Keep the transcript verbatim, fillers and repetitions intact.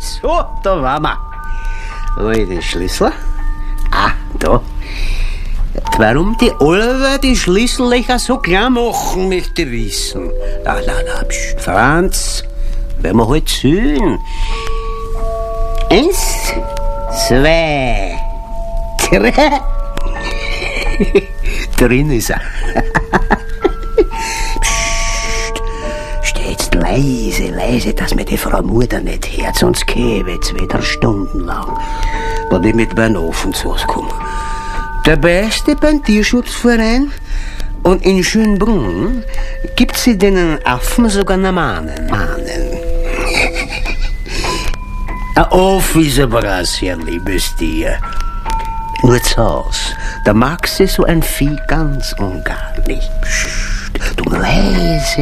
So, da waren wir. Wo ist den Schlüssel? Ah, da. Warum die Oliver die Schlüssellöcher so klein machen, möchte ich wissen. Na, na, na, pst, Franz, werden wir halt zählen. Eins, zwei, drei. Drin ist er. Psst, steh jetzt leise, leise, dass mir die Frau Mutter nicht hört, sonst käme ich zwei, drei Stunden lang, wenn ich mit meinem Ofen zu Hause komme. Der Beste beim Tierschutzverein und in Schönbrunn gibt's sie den Affen sogar einen Mahnen. Mahnen. Ein Off ist aber auch sehr liebes Tier. Nur zu Haus, da mag sie so ein Vieh ganz und gar nicht. Psst, du leise.